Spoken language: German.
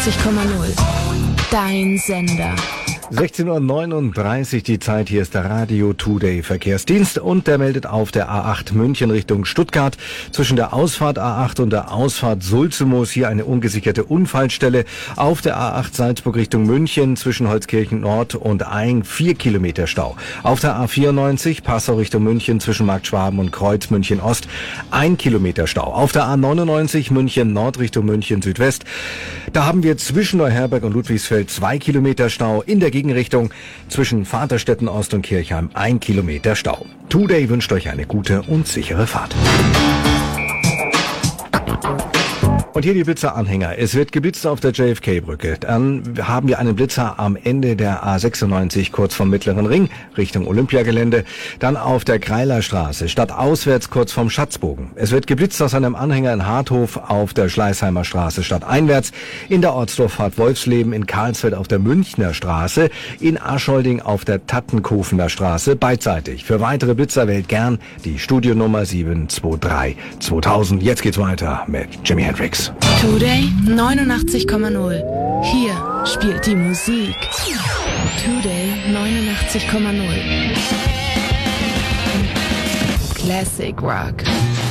89,0. Dein Sender. 16:39 Uhr die Zeit, hier ist der Radio Today Verkehrsdienst und der meldet auf der A8 München Richtung Stuttgart. Zwischen der Ausfahrt A8 und der Ausfahrt Sulzemoos hier eine ungesicherte Unfallstelle. Auf der A8 Salzburg Richtung München zwischen Holzkirchen Nord und Aing 4 Kilometer Stau. Auf der A94 Passau Richtung München zwischen Markt Schwaben und Kreuz München Ost 1 Kilometer Stau. Auf der A99 München Nord Richtung München Südwest. Da haben wir zwischen Neuherberg und Ludwigsfeld 2 Kilometer Stau. In der Gegenrichtung zwischen Vaterstetten Ost und Kirchheim 1 Kilometer Stau. Today wünscht euch eine gute und sichere Fahrt. Und hier die Blitzeranhänger. Es wird geblitzt auf der JFK-Brücke. Dann haben wir einen Blitzer am Ende der A96 kurz vom Mittleren Ring Richtung Olympiagelände. Dann auf der Greilerstraße stadtauswärts kurz vom Schatzbogen. Es wird geblitzt aus einem Anhänger in Harthof auf der Schleißheimer Straße stadteinwärts, in der Ortsdurchfahrt Wolfsleben, in Karlsfeld auf der Münchner Straße, in Aschholding auf der Tattenkofener Straße beidseitig. Für weitere Blitzer wählt gern die Studionummer 723 2000. Jetzt geht's weiter mit Jimi Hendrix. Today 89,0. Hier spielt die Musik. Today 89,0. Classic Rock.